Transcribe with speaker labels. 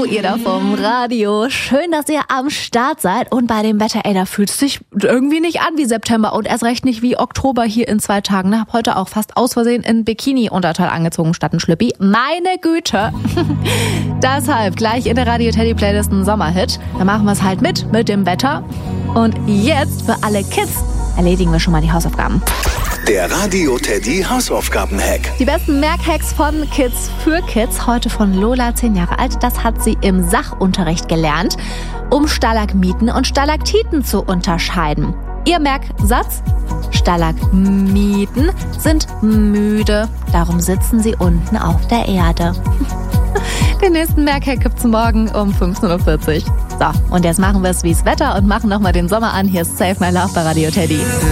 Speaker 1: ihr da vom Radio. Schön, dass ihr am Start seid. Und bei dem Wetter, da fühlt es sich irgendwie nicht an wie September und erst recht nicht wie Oktober hier in 2 Tagen. Ich habe heute auch fast aus Versehen ein Bikini-Unterteil angezogen statt ein Schlüppi. Meine Güte. Deshalb gleich in der Radio Teddy Playlist ein Sommerhit. Da machen wir es halt mit dem Wetter. Und jetzt für alle Kids erledigen wir schon mal die Hausaufgaben.
Speaker 2: Der Radio Teddy Hausaufgaben-Hack.
Speaker 1: Die besten Merkhacks von Kids für Kids. Heute von Lola, 10 Jahre alt. Das hat sie im Sachunterricht gelernt, um Stalagmiten und Stalaktiten zu unterscheiden. Ihr Merksatz: Stalagmiten sind müde, darum sitzen sie unten auf der Erde. Den nächsten Merkhack gibt's morgen um 15.40 Uhr. So, und jetzt machen wir es wie's Wetter und machen nochmal den Sommer an. Hier ist Save My Love bei Radio Teddy.